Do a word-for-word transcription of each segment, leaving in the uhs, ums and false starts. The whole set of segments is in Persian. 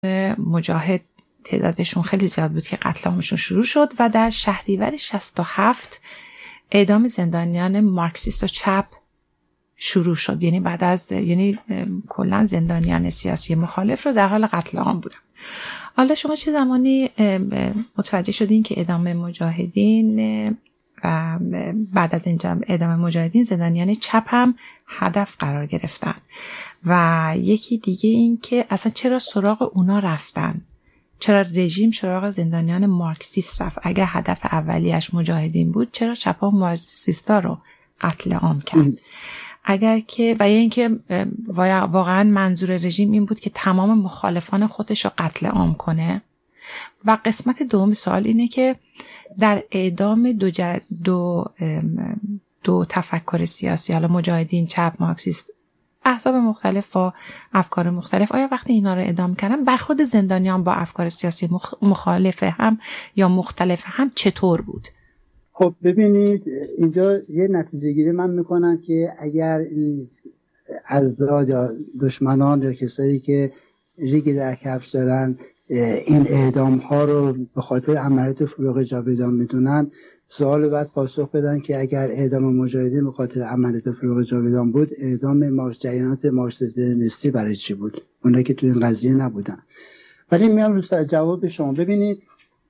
مجاهد تعدادشون خیلی زیاد بود که قتل عامشون شروع شد و در شهریور شصت و هفت اعدام زندانیان مارکسیست و چپ شروع شد. یعنی بعد از یعنی کلا زندانیان سیاسی مخالف رو در حال قتل عام بودن. حالا شما چه زمانی متوجه شدین که اعدام مجاهدین و بعد از این اعدام مجاهدین زندانیان چپ هم هدف قرار گرفتن و یکی دیگه این که اصلا چرا سراغ اونا رفتن؟ چرا رژیم سراغ زندانیان مارکسیست رفت؟ اگر هدف اولیش مجاهدین بود چرا چپا مارکسیستا رو قتل عام کرد؟ اگر که و اینکه واقعا منظور رژیم این بود که تمام مخالفان خودش رو قتل عام کنه. و قسمت دوم سوال اینه که در اعدام دو, جر... دو, دو تفکر سیاسی، حالا مجاهدین چپ مارکسیست، احزاب مختلف با افکار مختلف، آیا وقتی اینا رو اعدام کردن برخورد زندانیان با افکار سیاسی مخ... مخالف هم یا مختلف هم چطور بود؟ خب ببینید اینجا یه نتیجه گیری من میکنم که اگر این افراد یا دشمنان یا کسایی که ریگ در کفش دارن این اعدام ها رو به خاطر عملیات فروغ جاویدان میدونن، سوال بعد پاسخ بدن که اگر اعدام مجاهدین به خاطر عملیات فروغ جاویدان بود، اعدام مارکس جریانات مارکسیست لنینیستی برای چی بود؟ اونایی که تو این قضیه نبودن. ولی میام رو جواب شما. ببینید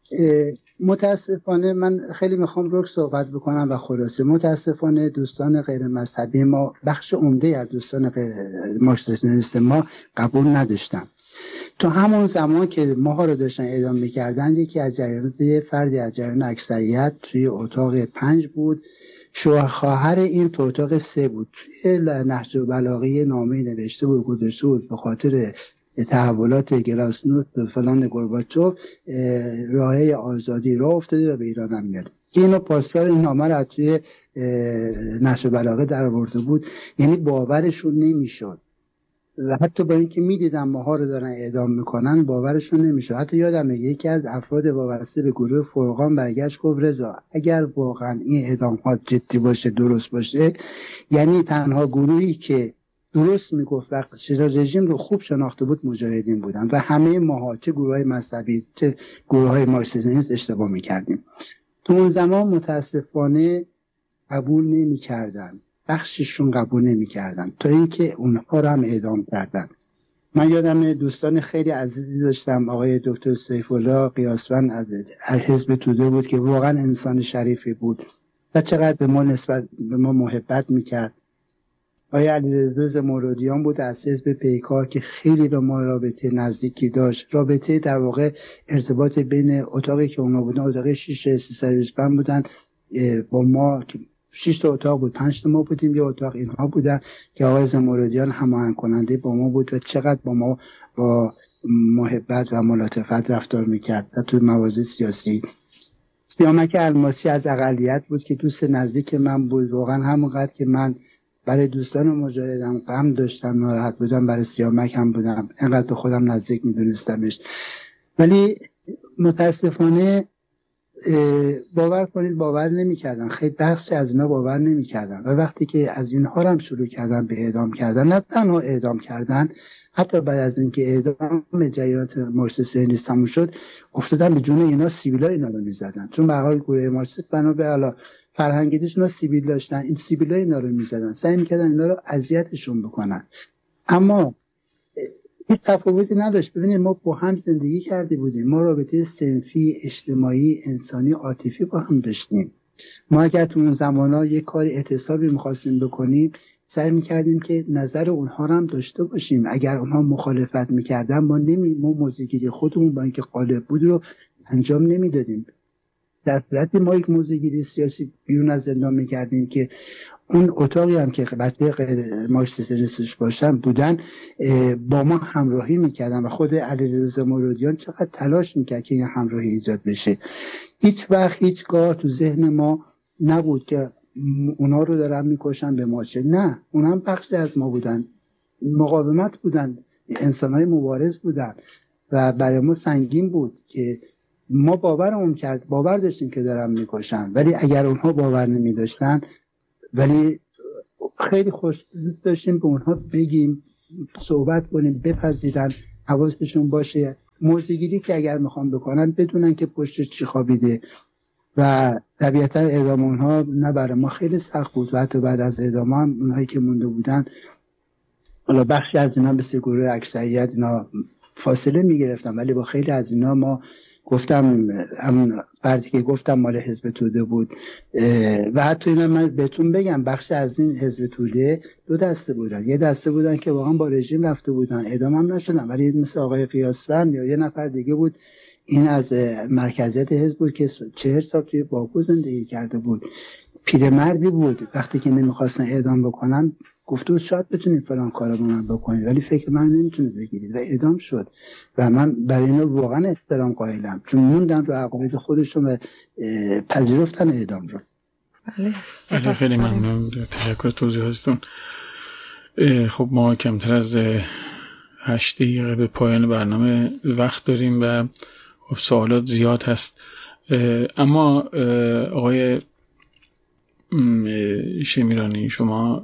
متاسفانه من خیلی میخوام روک صحبت بکنم و خلاصه متاسفانه دوستان غیر مذهبی ما، بخش عمده از دوستان مارکسیست لنینیست ما قبول نداشتن. تو همون زمان که ماها رو داشتن اعدام میکردن، یکی از جریانات یه فردی از جریان اکثریت توی اتاق پنج بود، شوهر خواهر این تو اتاق سه بود. توی نهج البلاغه نامه نوشته بود گذاشته بود به خاطر تحولات گلاسنوست و فلان گورباچوف راهی آزادی راه افتاده و به ایران هم میاد. که اینو پاسدار این نامه رو توی نهج البلاغه در آورده بود. یعنی باورشون نمیشد و حتی با اینکه میدیدن ماها رو دارن اعدام میکنن باورشون نمیشد. حتی یادمه یکی از افراد وابسته به گروه فرقان برگشت گفت رضا اگر واقعا این اعدام ها جدی باشه، درست باشه، یعنی تنها گروهی که درست میگفت و رژیم رو خوب شناخته بود مجاهدین بودن و همه ماها چه گروه های مذهبی چه گروه های مارکسیست اشتباه میکردیم. تو اون زمان متاسفانه قبول نمیکردن، بخششون قبول نمیکردن تا اینکه اونها رو هم اعدام کردن. من یادم دوستان خیلی عزیزی داشتم، آقای دکتر سیف الله قیاسفند از حزب توده بود که واقعا انسان شریفی بود و چقدر به ما نسبت به ما محبت میکرد. آقای علیرضا زمردیان بود از حزب پیکار که خیلی به ما رابطه نزدیکی داشت. رابطه در واقع ارتباط بین اتاقی که اونا بودن، اتاق شش سرویس بند بودن با ما، شش تا اتاق بود، پنج تا ما بودیم، یه اتاق اینها بودن که آقای زمردیان هماهنگ کننده با ما بود و چقدر با ما با محبت و ملاطفت رفتار میکرد. و تو مواضع سیاسی سیامک الماسی از اقلیت بود که دوست نزدیک من بود. واقعا همونقدر که من برای دوستان مجاهدم غم داشتم، ناراحت بودم، برای سیامک هم بودم، اینقدر به خودم نزدیک میدونستمش. ولی متاسفانه باور کنید باور نمی‌کردن، خیلی بخشی از اینا باور نمی‌کردن و وقتی که از اینها هم شروع کردن به اعدام کردن، نه تنها اعدام کردن، حتی بعد از اینکه اعدام جریانات مارکسیست لنینیست تموم شد افتادن به جون اینا، سیبیلای اینا رو می‌زدن. چون به هر حال گروه مارکسیست بنا به حالا فرهنگیش اینا سیبیل داشتن، این سیبیلای اینا رو می‌زدن، سعی می‌کردن اینا رو اذیتشون بکنن. اما هیچ تفاوتی نداشت. ببینید ما با هم زندگی کرده بودیم، ما رابطه صنفی، اجتماعی، انسانی، عاطفی با هم داشتیم. ما اگر تو اون زمانا یک کار اعتصابی می‌خواستیم بکنیم سعی می‌کردیم که نظر اونها رو هم داشته باشیم. اگر اونها مخالفت می‌کردن ما نمی ما موضع‌گیری خودمون با اینکه غالب بود رو انجام نمیدادیم. در صورتی ما یک موضع‌گیری سیاسی بیرون از زندان می‌کردیم که اون اتاقی هم که بچه مارکسیست لنینیست باشن بودن با ما همراهی میکردن و خود علیرضا زمردیان چقدر تلاش میکرد که این همراهی ایجاد بشه. هیچ وقت هیچگاه تو ذهن ما نبود که اونا رو دارن میکشن به ما چه. نه، اونا هم بخشی از ما بودن، مقاومت بودن، انسانهای مبارز بودن و برای ما سنگین بود که ما باورمون کرد، باور داشتیم که دارن میکشن. ولی اگر اونها باور نمیداشتن، ولی خیلی خوش داشتیم به اونها بگیم، صحبت کنیم، بپذیرن، حواسشون باشه موضوعگیری که اگر میخوان بکنن بدونن که پشت چی خوابیده. و طبیعتا اعدام اونها نه برای ما خیلی سخت بود و حتی بعد از اعدام هم اونهایی که مونده بودن، حالا بخشی از اینا به گروه اکثریت اینا فاصله میگرفتن، ولی با خیلی از اینا ما گفتم همون فردی که گفتم مال حزب توده بود و حتی اینا من بهتون بگم بخش از این حزب توده دو دسته بودن. یه دسته بودن که واقعا با رژیم رفته بودن اعدام هم نشدن، ولی مثل آقای قیاسفند یا یه نفر دیگه بود، این از مرکزیت حزب بود که چهر سال توی باکو زندگی کرده بود، پیرمردی بود. وقتی که نمیخواستن اعدام بکنن گفته شاید بتونید فلان کارو با من بکنید ولی فکر من نمیتونید بگیرید و اعدام شد. و من برای اینو واقعا احترام قائلم چون موندن رو عقاید خودشون و پذیرفتن اعدام رو. بله خیلی ممنون، تشکر توضیحاتتون. خب ما کمتر از هشت دقیقه به پایان برنامه وقت داریم و خب سوالات زیاد هست، اما آقای شمیرانی شما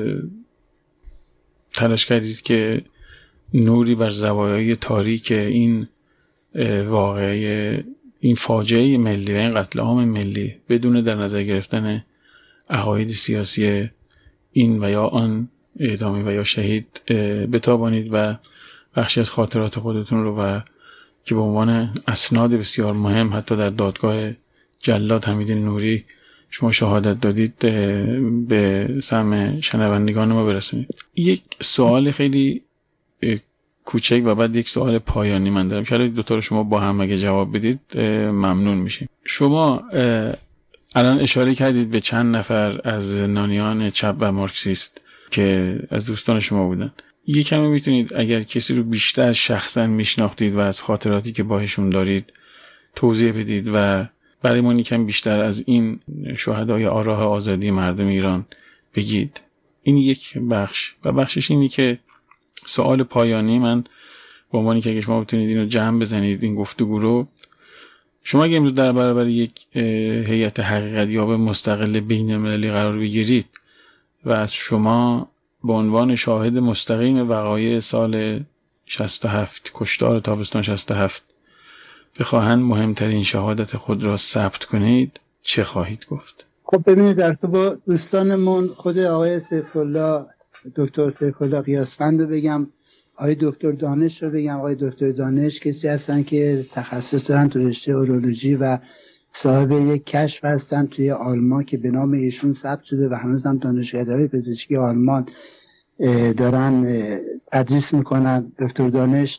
تلاش کردید که نوری بر زوایای تاریک این واقعه، این فاجعه ملی و این قتل عام ملی بدون در نظر گرفتن عقاید سیاسی این و یا آن اعدامی و یا شهید بتابانید و بخشی از خاطرات خودتون رو و که به عنوان اسناد بسیار مهم حتی در دادگاه جلاد حمید نوری شما شهادت دادید به سهم شنوندگان ما برسونید. یک سوال خیلی کوچک و بعد یک سوال پایانی من دارم که دو تا رو شما با هم اگه جواب بدید ممنون میشیم. شما الان اشاره کردید به چند نفر از زندانیان چپ و مارکسیست که از دوستان شما بودن. یه کمی میتونید اگر کسی رو بیشتر شخصا میشناختید و از خاطراتی که باهاشون دارید توضیح بدید و برای ما یکم بیشتر از این شهدای آراه آزادی مردم ایران بگید. این یک بخش و بخشش اینی که سوال پایانی من با عنوانی که اگه شما بتونید اینو جمع بزنید این گفتگو رو، شما اگه امروز در برابر یک هیئت حقیقت یاب مستقل بین المللی قرار بگیرید و از شما به عنوان شاهد مستقیم وقایع سال شصت و هفت کشتار تابستان شصت و هفت بخواهند مهمترین شهادت خود را ثبت کنید چه خواهید گفت؟ خب ببینید در تو با دوستانمون خود آقای سیف‌الله دکتر سیف‌الله قیاسفند رو بگم، آقای دکتر دانش رو بگم. آقای دکتر دانش کسی هستن که تخصص دارن تو رشته اورولوژی و صاحب یک کشف هستن توی آلمان که به نام ایشون ثبت شده و هنوز هم دانشگاه‌های پزشکی آلمان دارن تدریس میکنن. دکتر دانش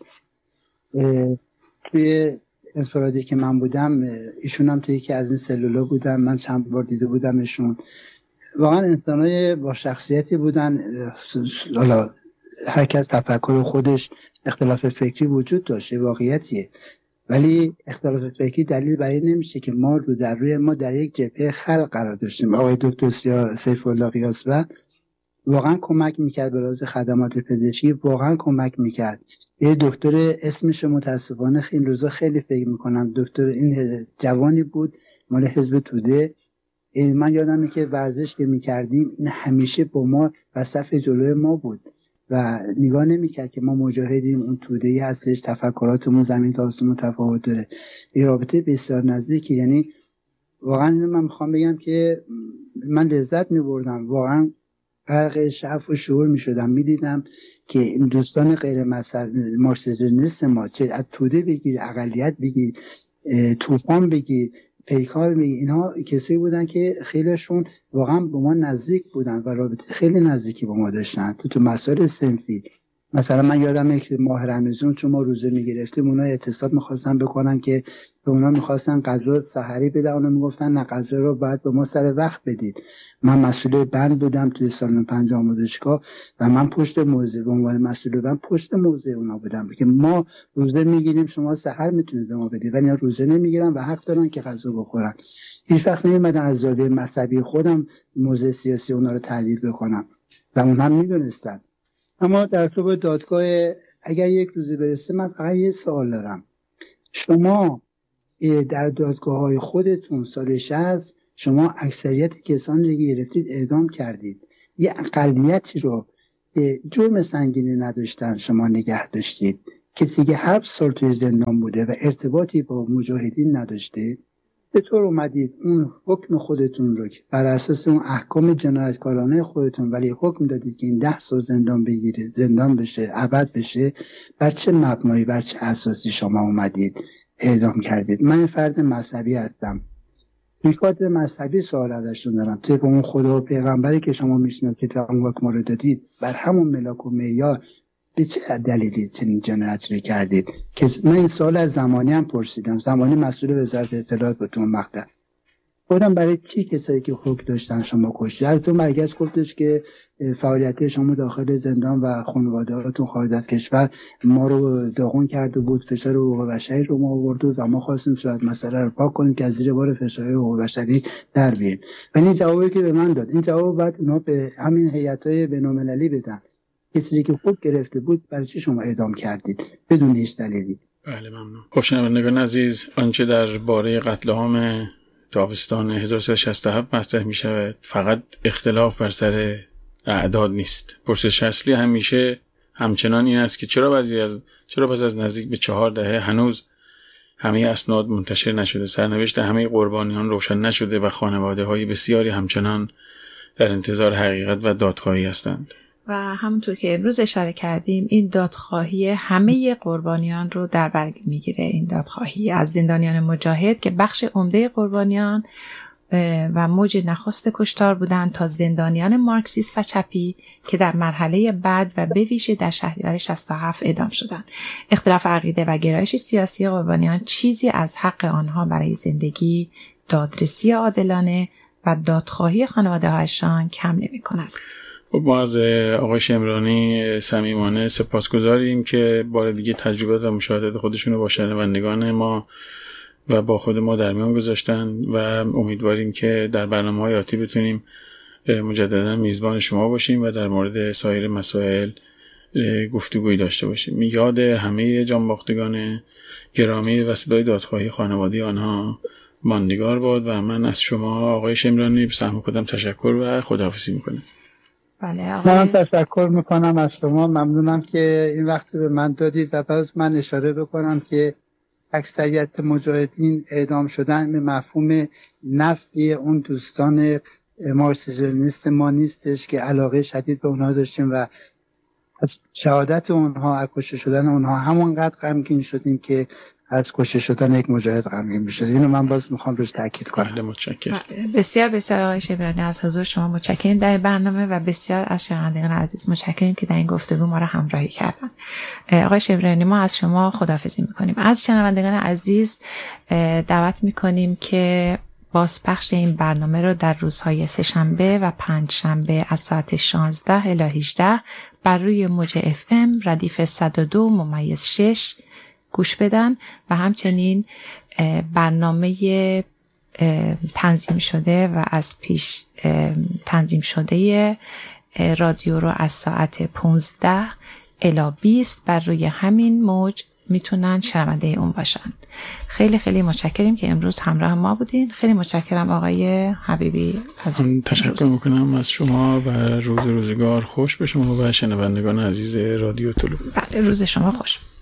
توی انفرادی که من بودم ایشون هم توی یکی از این سلولا بودن، من چند بار دیده بودم ایشون. واقعا انسانای با شخصیتی بودن. حالا هر کس تفکر خودش اختلاف فکری وجود داشته، واقعیتیه، ولی اختلاف فکری دلیل بر این نمیشه که ما رو در روی ما در یک جبهه خلق قرار داشتیم. آقای دکتر سیف‌الله قیاسفند واقعا کمک میکرد به راز خدمات پزشکی، واقعا کمک میکرد. یه دکتر اسمش متاسفانه این روزا خیلی فکر میکنم، دکتر این جوانی بود مال حزب توده. من یادمه که ورزش که میکردیم این همیشه با ما و صف جلوی ما بود و نگاه نمیکرد که ما مجاهدیم، اون توده‌ای هستش، تفکراتمون زمین تا آسمون تفاوت داره. یه رابطه بسیار نزدیکی. یعنی واقعا من میخوام بگم که من لذت میبردم، واقعا غرق شعف و شعور میشدم، میدیدم که این دوستان غیر مذهبی مارکسیست ما، چه از توده بگیر، اقلیت بگیر، طوفان بگیر، پیکار بگیر، اینها کسی بودن که خیلیشون واقعا با ما نزدیک بودن و رابطه خیلی نزدیکی با ما داشتن تو تو مسائل صنفی. مثلا من یادمه که ماه رمضان چون ما روزه میگرفتیم اونا اعتصاب میخواستن بکنن که به اونا میخواستن غذا سحری بدن، اونا میگفتن نه غذا رو باید به ما سر وقت بدید. من مسئول بند بودم توی سالن پنج آموزشگاه و من پشت موزه به عنوان مسئول بند پشت موزه اونا بودم که ما روزه میگیریم شما سحر میتونید به ما بدید، ولی روزه نمیگیرن و حق دارن که غذا بخورن. هیچ وقت نمیمدن از زاویه مذهبی خودم موزه سیاسی اونا رو تحلیل بکنم و اونها میدونستن. اما در تو دادگاه اگر یک روزی برسه من فقط یه سوال دارم. شما در دادگاه های خودتون سال شصت شما اکثریت کسانی رو گرفتید اعدام کردید، یه اقلیتی رو جرم سنگینی نداشتن شما نگه داشتید کسی که هفت سال توی زندان بوده و ارتباطی با مجاهدین نداشته، به طور اومدید اون حکم خودتون رو بر اساس اون احکام جنایتکارانه خودتون ولی حکم دادید که این ده سال زندان بگیره، زندان بشه، ابد بشه، بر چه مبنایی، بر چه اساسی شما اومدید اعدام کردید؟ من فرد مذهبی هستم، میخواد مذهبی سوال ازشون دارم. طبق اون خدا و پیغمبری که شما میشناسید که تمام حکم رو دادید، بر همون ملاک و معیار به چه دلیلی چنین جنایت رو کردید؟ که من این سوال از زمانی هم پرسیدم، زمانی مسئول وزارت اطلاعات بود اون مقطع. خودم برای کی کسایی که حکم داشتن شما کشتید؟ هرتون برگشت گفتش که فعالیت شما داخل زندان و خانواده‌هاتون خارج از کشور ما رو داغون کرده بود، فشار حقوق بشری رو ما آورد و ما خواستیم شاید مسئله رو پاک کنیم که از زیر بار فشار حقوق بشری در بیاییم. و این جوابی که به من داد، این جواب بعد اونا به همین هیئت‌های بین‌المللی بدن. کسی که خوب گرفته بود برای چی شما اعدام کردید بدون هیچ دلیلی؟ بله ممنون. خب شنوندگان عزیز، آنچه در باره قتل عام تابستان هزار و سیصد و شصت و هفت مطرح می شود فقط اختلاف بر سر اعداد نیست. پرسش اصلی همیشه همچنان این است که چرا بعضی از چرا پس از نزدیک به چهار دهه هنوز همه اسناد منتشر نشده، سرنوشت همه قربانیان روشن نشده و خانواده‌های بسیاری همچنان در انتظار حقیقت و دادخواهی هستند. و همونطور که امروز اشاره کردیم، این دادخواهی همه قربانیان رو در بر میگیره. این دادخواهی از زندانیان مجاهد که بخش عمده قربانیان و موج نخست کشتار بودند تا زندانیان مارکسیست و چپی که در مرحله بعد و به ویژه در شهریور شصت و هفت اعدام شدند. اختلاف عقیده و گرایش سیاسی قربانیان چیزی از حق آنها برای زندگی، دادرسی عادلانه و دادخواهی خانواده‌هایشان کم نمی‌کند. ما از آقای شمرانی صمیمانه سپاسگزاریم که بار دیگه تجربه و مشاهدات خودشون رو با شنوندگان ما و با خود ما در میان گذاشتن و امیدواریم که در برنامه‌های آتی بتونیم مجددا میزبان شما باشیم و در مورد سایر مسائل گفتگویی داشته باشیم. یاد همه جانباختگان گرامی و صدای دادخواهی خانواده آنها ماندگار باد و من از شما آقای شمرانی به سهم خودم تشکر و خداحافظی میکنم. بله آقای... من تشکر میکنم از شما، ممنونم که این وقت به من دادید و باز من اشاره بکنم که اکثریت مجاهدین اعدام شدن به مفهوم نفی اون دوستان مارکسیست ما نیستش که علاقه شدید به اونها داشتیم و از شهادت اونها، از کشته شدن اونها همونقدر غمگین شدیم که از کشته شدن یک مجاهد غمگین میشد. اینو من باز میخوام روش تاکید کنم. متشکرم. بسیار بسیار آقای شبرانی از حضور شما متشکریم در برنامه و بسیار از شنوندگان عزیز متشکریم که در این گفتگو ما را همراهی کردن. آقای شبرانی ما از شما خداحافظی میکنیم. از شنوندگان عزیز دعوت میکنیم که بازپخش این برنامه رو در روزهای سه‌شنبه و پنجشنبه از ساعت شانزده الی هجده بر روی موج اف ام ردیف صد و دو ممیز شش گوش بدن و همچنین برنامه تنظیم شده و از پیش تنظیم شده رادیو رو از ساعت پانزده الی بیست بر روی همین موج میتونن شنونده اون باشن. خیلی خیلی متشکریم که امروز همراه ما بودین. خیلی متشکرم آقای حبیبی. از تشکر میکنم از شما و روز روزگار خوش به شما و شنوندگان عزیز رادیو طلوع. بله روز شما خوش.